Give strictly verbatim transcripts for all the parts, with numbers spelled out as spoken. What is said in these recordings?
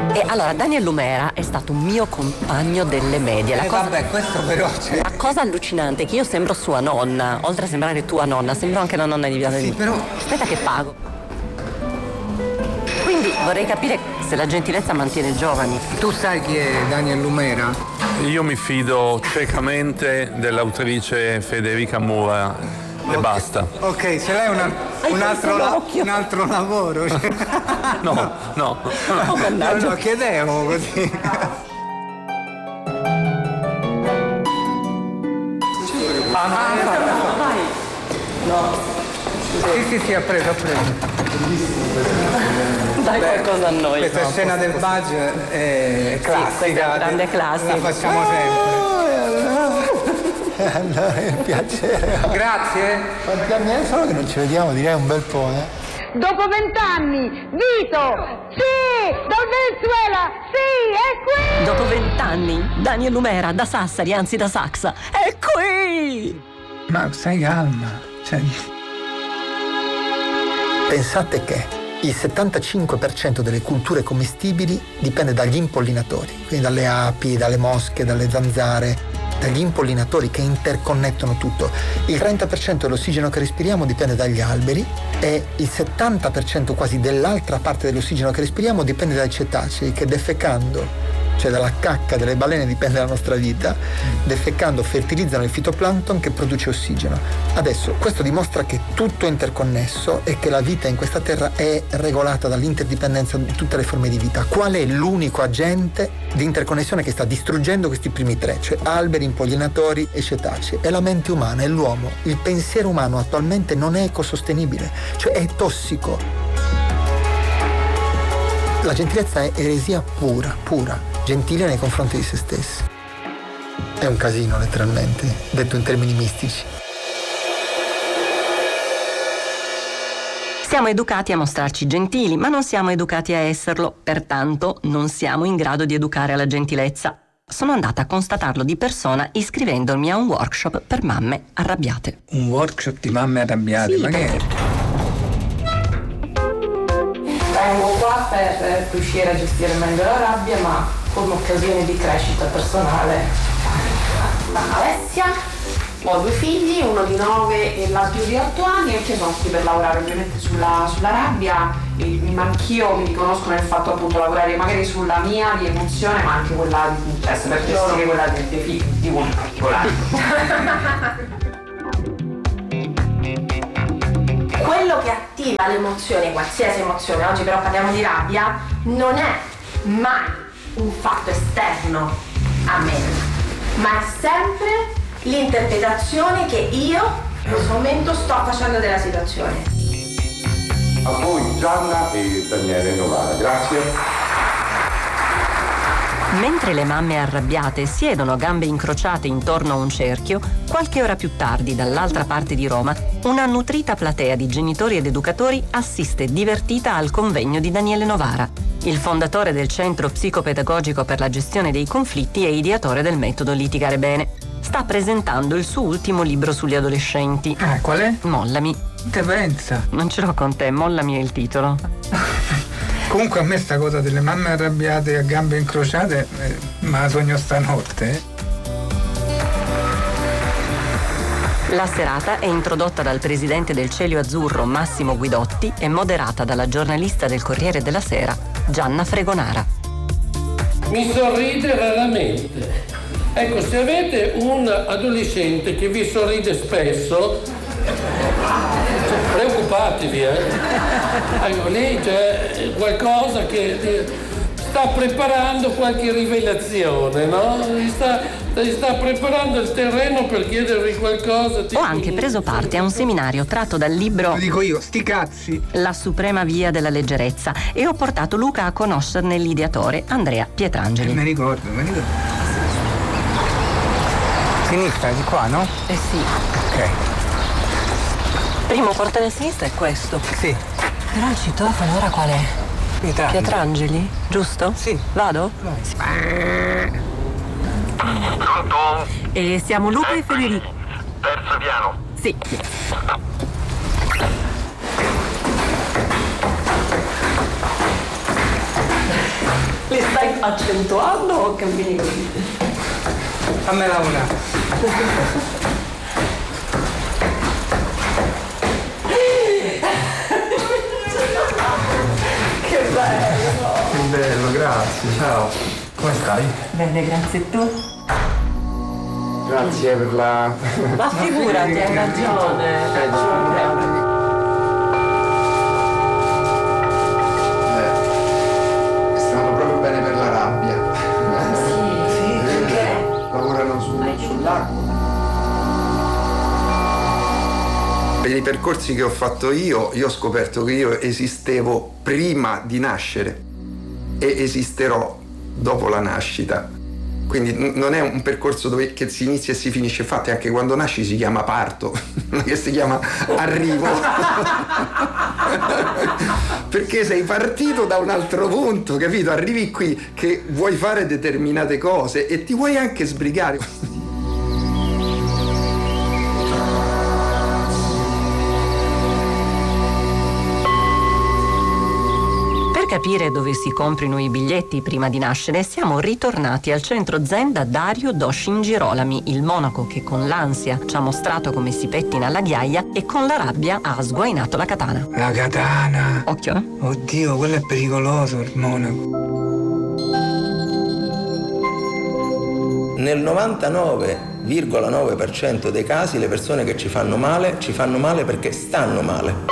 E allora, Daniel Lumera è stato un mio compagno delle medie. La eh cosa, vabbè, questo però c'è. La cosa allucinante è che io sembro sua nonna. Oltre a sembrare tua nonna, sembro anche la nonna di Via del Sì, però. Aspetta che pago. Quindi vorrei capire se la gentilezza mantiene giovani. Tu sai chi è Daniel Lumera? Io mi fido ciecamente dell'autrice Federica Mura. E okay. Basta. Ok, ce l'hai una, un, altro la, un altro lavoro? No, no. No, oh, no, no, chiedevo così. Ah, no, no, vai. No. Sì, sì, sì, ha preso, ha preso. Dai qualcosa a noi. Questa no, scena del badge è classica. Sì, è grande classica. La facciamo sempre. Allora, è un piacere. Grazie. Quanti anni è solo che non ci vediamo, direi un bel po', eh? Dopo vent'anni, Vito, sì, dal Venezuela, sì, è qui! Dopo vent'anni, Daniel Lumera, da Sassari, anzi da Saxa, è qui! Ma stai calma, cioè... Pensate che il settantacinque per cento delle culture commestibili dipende dagli impollinatori, quindi dalle api, dalle mosche, dalle zanzare, dagli impollinatori che interconnettono tutto. Il trenta per cento dell'ossigeno che respiriamo dipende dagli alberi e il settanta per cento quasi dell'altra parte dell'ossigeno che respiriamo dipende dai cetacei che defecando, cioè dalla cacca delle balene dipende la nostra vita, defecando fertilizzano il fitoplancton che produce ossigeno. Adesso questo dimostra che tutto è interconnesso e che la vita in questa terra è regolata dall'interdipendenza di tutte le forme di vita. Qual è l'unico agente di interconnessione che sta distruggendo questi primi tre, cioè alberi, impollinatori e cetacei? È la mente umana, è l'uomo. Il pensiero umano attualmente non è ecosostenibile, cioè è tossico. La gentilezza è eresia pura, pura. Gentile nei confronti di se stessi. È un casino, letteralmente, detto in termini mistici. Siamo educati a mostrarci gentili, ma non siamo educati a esserlo, pertanto non siamo in grado di educare alla gentilezza. Sono andata a constatarlo di persona iscrivendomi a un workshop per mamme arrabbiate. Un workshop di mamme arrabbiate? Sì, ma che è? Vengo qua per riuscire a gestire meglio la rabbia, ma come occasione di crescita personale. Alessia, ho due figli, uno di nove e l'altro di otto anni, e che sono qui per lavorare ovviamente sulla, sulla rabbia. E, ma anch'io mi riconosco nel fatto appunto lavorare magari sulla mia di emozione, ma anche quella di cioè per gestire quella dei miei figli, di uno in particolare. Quello che attiva l'emozione, qualsiasi emozione, oggi però parliamo di rabbia, non è mai un fatto esterno a me, ma è sempre l'interpretazione che io in questo momento sto facendo della situazione. A voi Gianna e Daniele Novara, grazie. Mentre le mamme arrabbiate siedono a gambe incrociate intorno a un cerchio, qualche ora più tardi, dall'altra parte di Roma, una nutrita platea di genitori ed educatori assiste divertita al convegno di Daniele Novara, il fondatore del Centro Psicopedagogico per la gestione dei conflitti e ideatore del metodo Litigare Bene. Sta presentando il suo ultimo libro sugli adolescenti. Ah, qual è? Mollami. Che pensa? Non ce l'ho con te, Mollami è il titolo. Comunque a me sta cosa delle mamme arrabbiate a gambe incrociate eh, me la sogno stanotte. Eh. La serata è introdotta dal presidente del Cielo Azzurro Massimo Guidotti e moderata dalla giornalista del Corriere della Sera Gianna Fregonara. Mi sorride raramente. Ecco, se avete un adolescente che vi sorride spesso, preoccupatevi, eh. Ecco, lì c'è qualcosa che sta preparando qualche rivelazione, no? Sta, sta preparando il terreno per chiedervi qualcosa. Ho anche preso parte a un seminario tratto dal libro Lo dico io, sti cazzi. La suprema via della leggerezza e ho portato Luca a conoscerne l'ideatore Andrea Pietrangeli. Mi ricordo, mi ricordo. Sinistra, di qua, no? Eh sì. Ok. Primo portale a sinistra è questo. Sì. Però il citofono ora qual è? Pietrangeli. Pietrangeli, giusto? Sì. Vado? Vai. Pronto? E siamo Luca e Federico. Terzo piano. Sì. Li stai accentuando o cammini così? Fammi lavorare. Che bello! Che bello, grazie, ciao. Come stai? Bene, grazie a tu. Grazie per la... Ma figurati, hai ragione, hai ragione. Eh, stanno proprio bene per la rabbia. Sì, sì, perché? Lavorano su, sull'acqua. Per i percorsi che ho fatto io, io ho scoperto che io esistevo prima di nascere e esisterò dopo la nascita. Quindi n- non è un percorso dove che si inizia e si finisce, infatti anche quando nasci si chiama parto, non che si chiama arrivo. Perché sei partito da un altro punto, capito? Arrivi qui che vuoi fare determinate cose e ti vuoi anche sbrigare. Per capire dove si comprino i biglietti prima di nascere, siamo ritornati al centro zen da Dario Doshin Girolami, il monaco che con l'ansia ci ha mostrato come si pettina la ghiaia e con la rabbia ha sguainato la katana. La katana. Occhio, eh? Oddio, quello è pericoloso, il monaco. Nel novantanove virgola nove per cento dei casi le persone che ci fanno male, ci fanno male perché stanno male.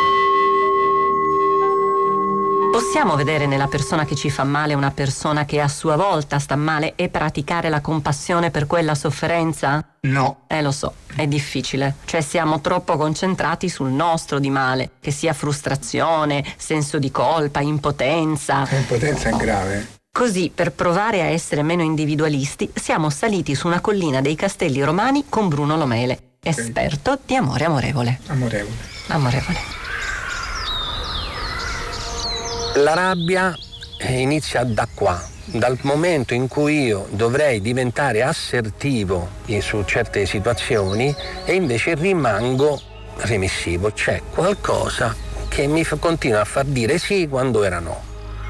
Possiamo vedere nella persona che ci fa male una persona che a sua volta sta male e praticare la compassione per quella sofferenza? No. Eh, lo so, è difficile. Cioè siamo troppo concentrati sul nostro di male, che sia frustrazione, senso di colpa, impotenza. L'impotenza è grave. Così, per provare a essere meno individualisti, siamo saliti su una collina dei Castelli Romani con Bruno Lomele, esperto di amore amorevole. Amorevole. Amorevole. La rabbia inizia da qua, dal momento in cui io dovrei diventare assertivo su certe situazioni e invece rimango remissivo. C'è qualcosa che mi fa, continua a far dire sì quando era no.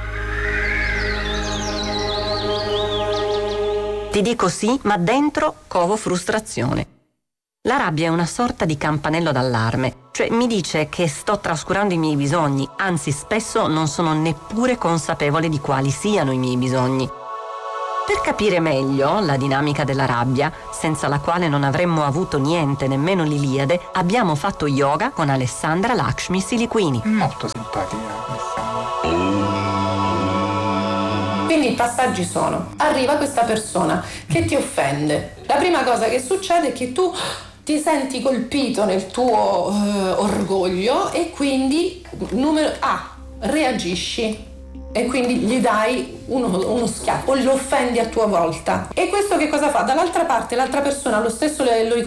Ti dico sì, ma dentro covo frustrazione. La rabbia è una sorta di campanello d'allarme, cioè mi dice che sto trascurando i miei bisogni, anzi spesso non sono neppure consapevole di quali siano i miei bisogni. Per capire meglio la dinamica della rabbia, senza la quale non avremmo avuto niente, nemmeno l'Iliade, abbiamo fatto yoga con Alessandra Lakshmi Siliquini. Molto simpatica Alessandra. Quindi i passaggi sono: arriva questa persona che ti offende. La prima cosa che succede è che tu ti senti colpito nel tuo eh, orgoglio e quindi numero A, reagisci e quindi gli dai uno, uno schiaffo o lo offendi a tua volta. E questo che cosa fa? Dall'altra parte l'altra persona lo stesso lo